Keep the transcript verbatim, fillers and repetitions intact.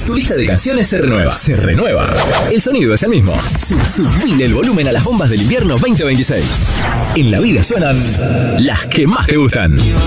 tu lista de canciones se renueva. Se renueva. El sonido es el mismo. Subile el volumen a las bombas del invierno veinte veintiséis. En la vida suenan las que más te gustan.